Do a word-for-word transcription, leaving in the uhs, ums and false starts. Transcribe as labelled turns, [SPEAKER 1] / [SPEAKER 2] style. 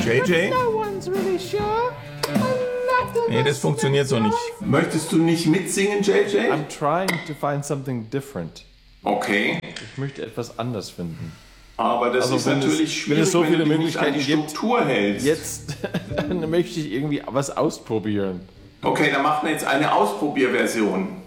[SPEAKER 1] J J?
[SPEAKER 2] No one's really sure.
[SPEAKER 1] Nee, das funktioniert so nicht. Möchtest du nicht mitsingen, J J?
[SPEAKER 2] I'm trying to find something different.
[SPEAKER 1] Okay.
[SPEAKER 2] Ich möchte etwas anders finden.
[SPEAKER 1] Aber das
[SPEAKER 2] Also
[SPEAKER 1] ist
[SPEAKER 2] wenn
[SPEAKER 1] natürlich
[SPEAKER 2] es,
[SPEAKER 1] schwierig,
[SPEAKER 2] wenn es so
[SPEAKER 1] wenn
[SPEAKER 2] viele
[SPEAKER 1] du dich nicht an die
[SPEAKER 2] Möglichkeiten gibt,
[SPEAKER 1] Struktur hältst.
[SPEAKER 2] Jetzt dann möchte ich irgendwie was ausprobieren.
[SPEAKER 1] Okay, dann machen wir jetzt eine Ausprobierversion.